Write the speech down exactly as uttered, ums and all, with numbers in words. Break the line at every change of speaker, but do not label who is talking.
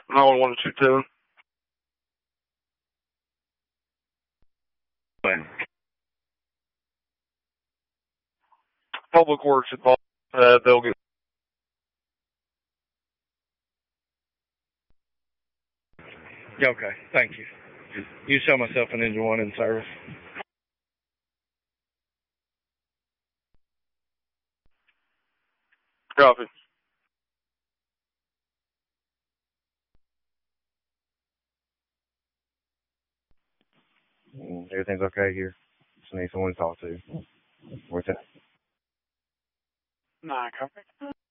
nine one two two. Public Works at Paul. Uh, they'll get.
Okay, thank you. You show myself an engine one in service.
Copy.
Everything's okay here. Just need someone to talk to. What's that?
Nine, copy.